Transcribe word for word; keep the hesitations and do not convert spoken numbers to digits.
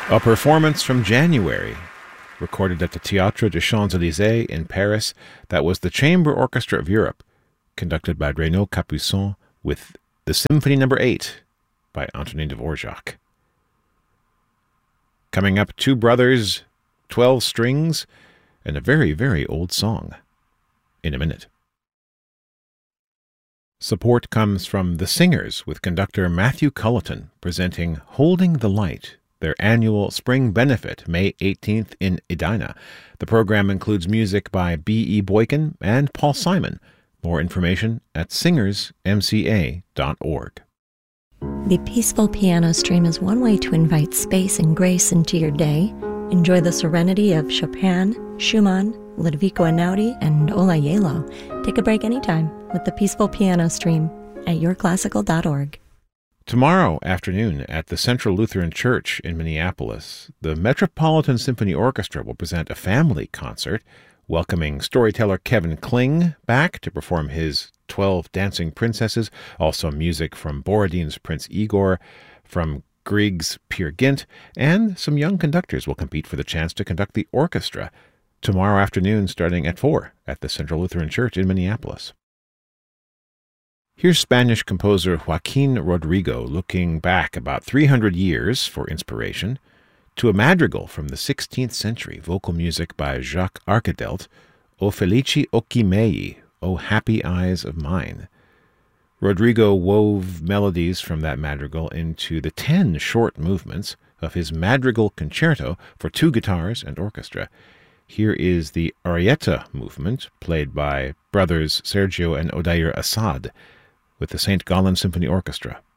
A performance from January, recorded at the Théâtre des Champs-Élysées in Paris, that was the Chamber Orchestra of Europe, conducted by Renaud Capuçon, with the Symphony Number eight by Antonin Dvorak. Coming up, Two Brothers, Twelve Strings, and a very, very old song. In a minute. Support comes from The Singers with conductor Matthew Culleton presenting Holding the Light, their annual spring benefit, May eighteenth in Edina. The program includes music by B E. Boykin and Paul Simon. More information at singers m c a dot org. The Peaceful Piano Stream is one way to invite space and grace into your day. Enjoy the serenity of Chopin, Schumann, Ludovico Einaudi, and Olayelo. Take a break anytime with the Peaceful Piano Stream at your classical dot org. Tomorrow afternoon at the Central Lutheran Church in Minneapolis, the Metropolitan Symphony Orchestra will present a family concert, welcoming storyteller Kevin Kling back to perform his Twelve Dancing Princesses, also music from Borodin's Prince Igor, from Grieg's Peer Gynt, and some young conductors will compete for the chance to conduct the orchestra tomorrow afternoon starting at four at the Central Lutheran Church in Minneapolis. Here's Spanish composer Joaquin Rodrigo looking back about three hundred years for inspiration to a madrigal from the sixteenth century, vocal music by Jacques Arcadelt, O Felici Occhi Miei, O Happy Eyes of Mine. Rodrigo wove melodies from that madrigal into the ten short movements of his Madrigal Concerto for two guitars and orchestra. Here is the Arietta movement, played by brothers Sergio and Odair Assad, with the Saint Gallen Symphony Orchestra.